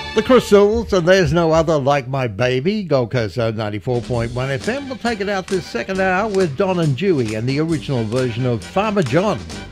The Crystals, and There's No Other Like My Baby, Gold Coast 94.1 FM. We'll take it out this second hour with Don and Dewey and the original version of Farmer John.